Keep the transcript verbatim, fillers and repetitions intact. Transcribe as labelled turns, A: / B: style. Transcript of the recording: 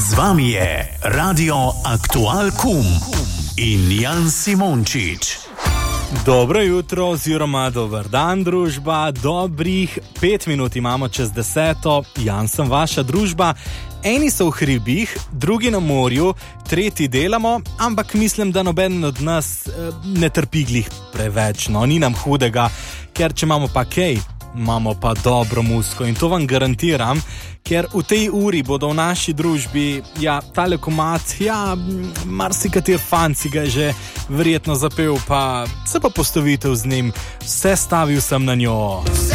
A: Z vami je Radio Aktual Kum in Jan Simončič.
B: Dobro jutro oziroma dober dan, družba. Dobrih pet minut imamo čez deseto. Jan sem vaša družba. Eni so v hribih, drugi na morju, tretji delamo, ampak mislim, da noben od nas eh, ne trpi glih preveč. No, ni nam hudega, ker če imamo pa kaj, imamo pa dobro muziko in to vam garantiram, ker v tej uri bodo v naši družbi, ja, tale komad, ja, marsikater fan si ga že verjetno zapel, pa se pa postavitev z njim, vse stavil sem na njo.